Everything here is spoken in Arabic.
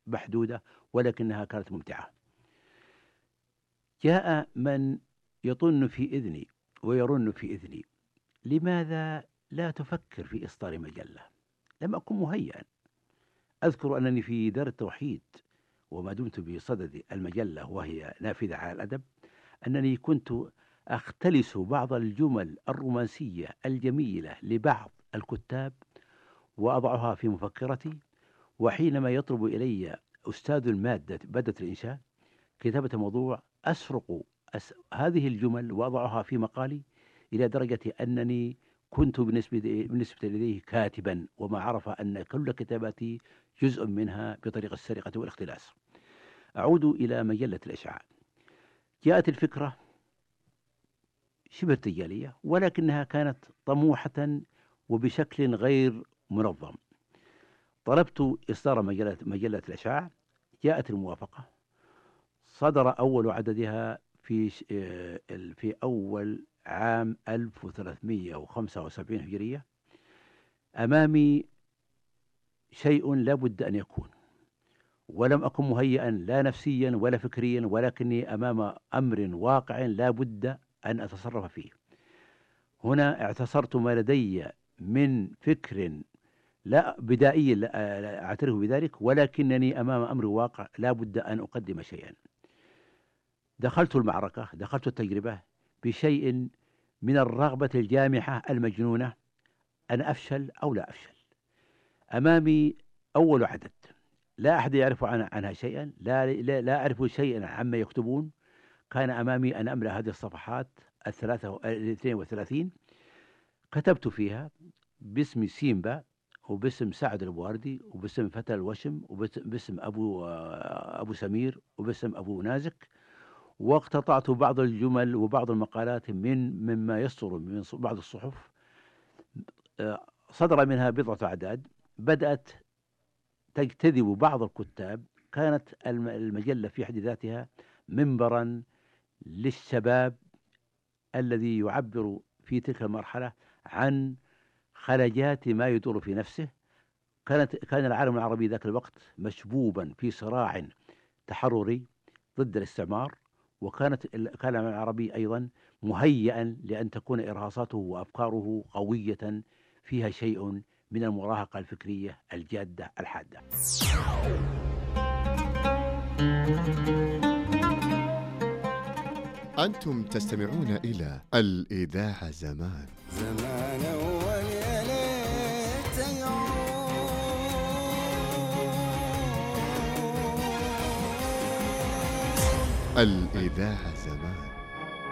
محدودة ولكنها كانت ممتعة. جاء من يطن في إذني ويرن في إذني: لماذا لا تفكر في إصدار مجلة؟ لم أكن مهيئا. أذكر أنني في دار التوحيد وما دمت بصدد المجلة وهي نافذة على الأدب، أنني كنت أختلس بعض الجمل الرومانسية الجميلة لبعض الكتاب وأضعها في مفكرتي، وحينما يطلب إلي أستاذ مادة الإنشاء كتابة موضوع أسرق هذه الجمل وأضعها في مقالي، إلى درجة أنني كنت بالنسبة لديه كاتبا، وما عرف أن كل كتاباتي جزء منها بطريقة السرقة والاختلاس. أعود إلى مجلة الإشعاع. جاءت الفكرة شبه ارتجالية ولكنها كانت طموحة وبشكل غير منظم. طلبت إصدار مجلة الإشعاع، جاءت الموافقة، صدر أول عددها في أول عام 1375 هجرية. أمامي شيء لا بد أن يكون، ولم أكن مهيئا لا نفسيا ولا فكريا، ولكني أمام أمر واقع لا بد أن أتصرف فيه. هنا اعتصرت ما لدي من فكر لا بدائي، لا أعترف بذلك، ولكنني أمام أمر واقع لا بد أن أقدم شيئا. دخلت المعركة، دخلت التجربة بشيء من الرغبة الجامحة المجنونة أن أفشل أو لا أفشل. أمامي أول عدد لا أحد يعرف عنها شيئا، لا أعرف شيئا عما يكتبون. كان أمامي أن أملأ هذه الصفحات 32. كتبت فيها باسم سيمبا، وباسم سعد البواردي، وباسم فتى الوشم، وباسم أبو سمير، وباسم أبو نازك. واقتطعت بعض الجمل وبعض المقالات مما يصدر من بعض الصحف. صدر منها بضعة أعداد. بدأت تجتذب بعض الكتاب. كانت المجلة في حد ذاتها منبرا للشباب الذي يعبر في تلك المرحلة عن خلجات ما يدور في نفسه. كان العالم العربي ذاك الوقت مشبوبا في صراع تحرري ضد الاستعمار، كان العالم العربي أيضا مهيئا لأن تكون إرهاصاته وأفكاره قوية فيها شيء من المراهقة الفكرية الجادة الحادة. أنتم تستمعون إلى الإذاعة زمان أول يا ليت الإذاعة زمان.